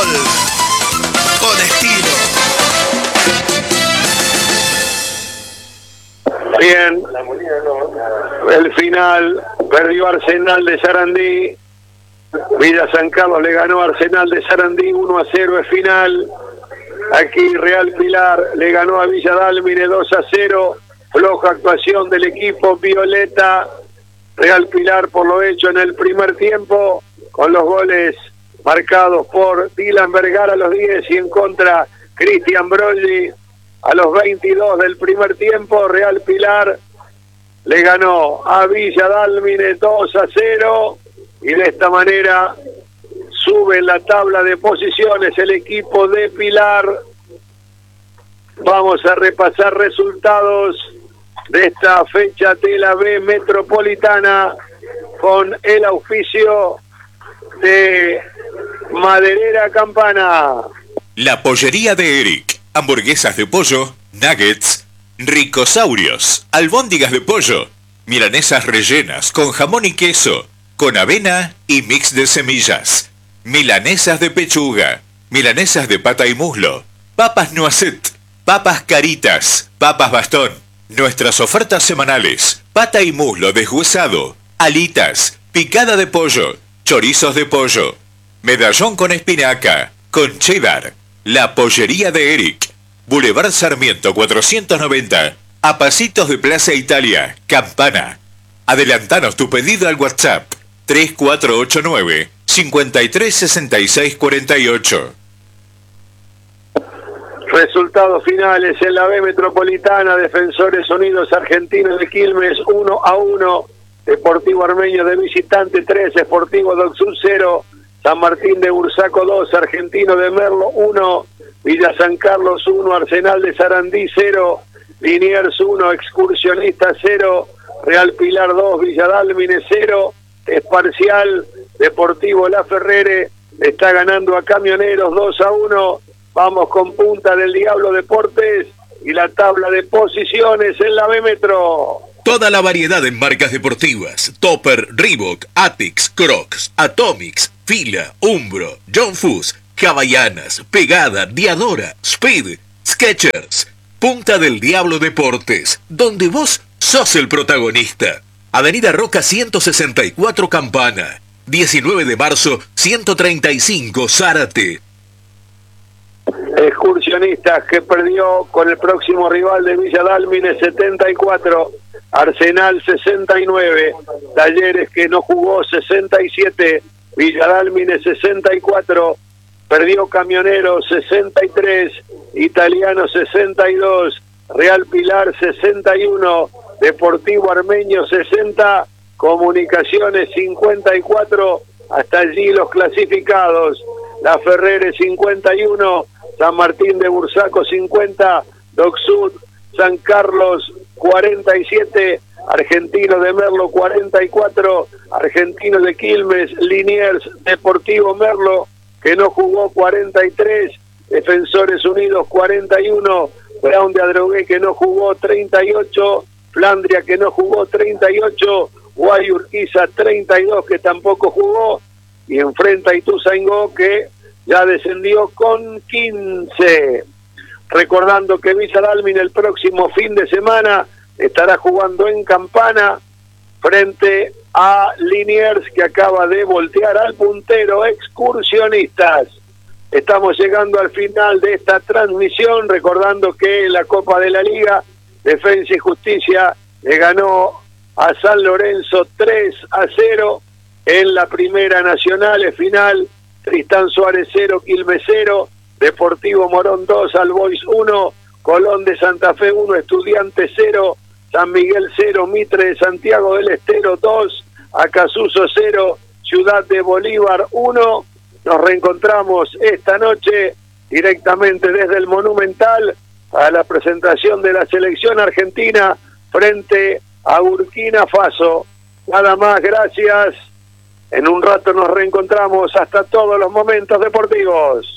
fútbol con estilo. Bien, el final, perdió Arsenal de Sarandí, Villa San Carlos le ganó a Arsenal de Sarandí 1-0 es final. Aquí Real Pilar le ganó a Villa Dálmine 2-0, floja actuación del equipo violeta. Real Pilar por lo hecho en el primer tiempo, con los goles marcados por Dylan Vergara a los 10 y en contra Cristian Brogli a los 22 del primer tiempo. Real Pilar le ganó a Villa Dálmine 2-0 y de esta manera sube en la tabla de posiciones el equipo de Pilar. Vamos a repasar resultados de esta fecha de la B Metropolitana con el auspicio de Maderera Campana. La pollería de Eric. Hamburguesas de pollo, nuggets, ricosaurios, albóndigas de pollo, milanesas rellenas con jamón y queso, con avena y mix de semillas, milanesas de pechuga, milanesas de pata y muslo, papas noisette, papas caritas, papas bastón. Nuestras ofertas semanales: pata y muslo deshuesado, alitas, picada de pollo, chorizos de pollo, medallón con espinaca, con cheddar. La pollería de Eric, Boulevard Sarmiento 490, a pasitos de Plaza Italia, Campana. Adelantanos tu pedido al WhatsApp 3489 536648. Resultados finales en la B Metropolitana: Defensores Unidos Argentinos de Quilmes 1-1, Deportivo Armenio de visitante 3, Sportivo Docsud 0, San Martín de Bursaco 2, Argentino de Merlo 1, Villa San Carlos 1, Arsenal de Sarandí 0, Liniers 1, Excursionistas 0, Real Pilar 2, Villa Dálmine 0, es parcial. Deportivo La Ferrere está ganando a Camioneros 2-1. Vamos con Punta del Diablo Deportes y la tabla de posiciones en la B Metro. Toda la variedad en marcas deportivas: Topper, Reebok, Atix, Crocs, Atomics, Fila, Umbro, John Fuss, Havaianas, Pegada, Diadora, Speed, Skechers. Punta del Diablo Deportes, donde vos sos el protagonista. Avenida Roca 164 Campana, 19 de marzo 135 Zárate. Excursionistas que perdió con el próximo rival de Villa Dálmine 74, Arsenal 69, Talleres que no jugó 67, Villa Dálmine 64, perdió Camioneros 63, Italiano 62, Real Pilar 61, Deportivo Armenio 60, Comunicaciones 54, hasta allí los clasificados. La Ferrere 51, San Martín de Bursaco 50, Docsud, San Carlos 47, Argentino de Merlo 44, Argentino de Quilmes, Liniers, Deportivo Merlo que no jugó 43, Defensores Unidos 41, Brown de Adrogué que no jugó 38, Flandria que no jugó 38, Guay Urquiza 32 que tampoco jugó, y enfrenta a Ituzaingó que ya descendió con 15. Recordando que Villa Dálmine el próximo fin de semana estará jugando en Campana frente a Liniers, que acaba de voltear al puntero Excursionistas. Estamos llegando al final de esta transmisión, recordando que la Copa de la Liga, Defensa y Justicia le ganó a San Lorenzo 3-0 en la Primera Nacional final. Tristán Suárez 0, Quilmes 0, Deportivo Morón 2, Albois 1, Colón de Santa Fe 1, Estudiantes 0, San Miguel 0, Mitre de Santiago del Estero 2, Acasuso 0, Ciudad de Bolívar 1. Nos reencontramos esta noche directamente desde el Monumental a la presentación de la selección argentina frente a Burkina Faso. Nada más, gracias. En un rato nos reencontramos. Hasta todos los momentos deportivos.